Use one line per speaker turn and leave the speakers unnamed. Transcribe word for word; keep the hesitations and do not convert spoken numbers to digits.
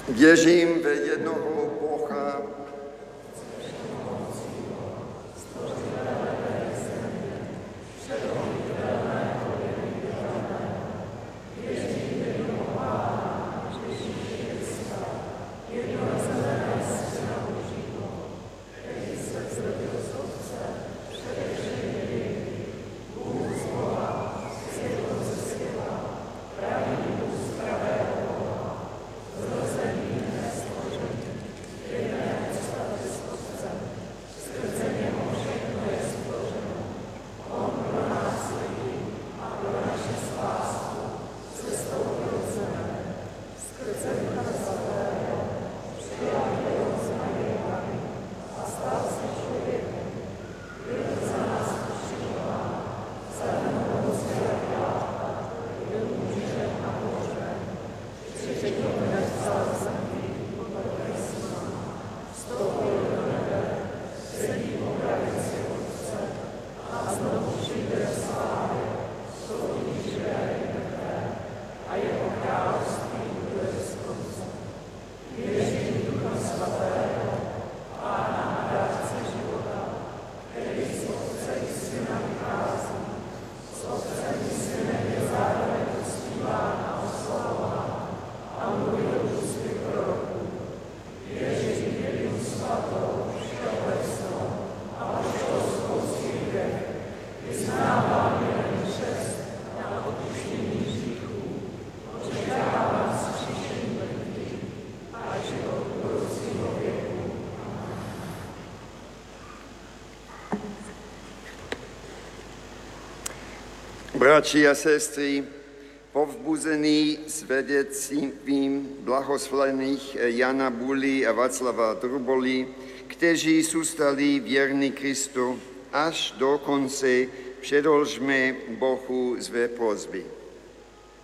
Věřím ve jednoho Boha, bratři a sestry, povzbuzený svědectvím blahoslavených Jana Buly a Václava Druboli, kteří zůstali věrní Kristu až do konce, předložme Bohu své prosby.